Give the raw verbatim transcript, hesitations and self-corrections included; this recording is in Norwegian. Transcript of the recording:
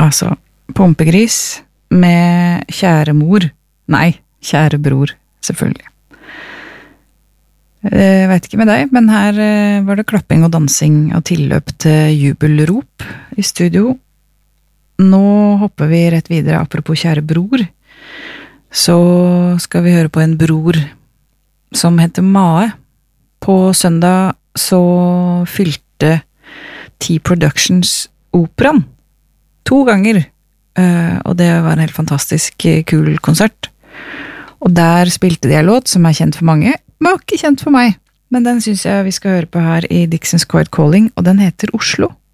Altså, Pumpegris med kjære mor. Nei, kjære bror, selvfølgelig. Jeg vet ikke med deg, men her var det klapping og dansing og tilløp til jubelrop i studio. Nå hopper vi rett videre, apropos kjære bror. Så skal vi høre på en bror som heter Mae. På søndag så fylte T-Productions operaen to ganger, og det var en helt fantastisk kul konsert. Og der spilte de en låt som er kjent for mange, var ikke kjent for meg, men den synes jeg vi skal høre på her i Dixon's Quiet Calling, og den heter Oslo.